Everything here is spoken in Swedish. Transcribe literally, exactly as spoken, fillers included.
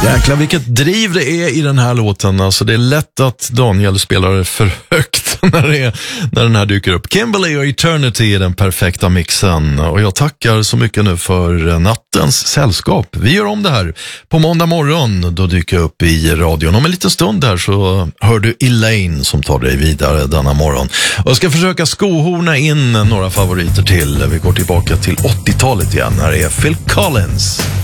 Jäklar vilket driv det är i den här låten. Alltså det är lätt att Daniel spelar för högt när, det är, när den här dyker upp. Kimberly och Eternity är den perfekta mixen. Och jag tackar så mycket nu för nattens sällskap. Vi gör om det här på måndag morgon. Då dyker jag upp i radion. Om en liten stund här så hör du Elaine som tar dig vidare denna morgon. Och jag ska försöka skohorna in några favoriter till. Vi går tillbaka till åttiotalet igen. Här är Phil Collins.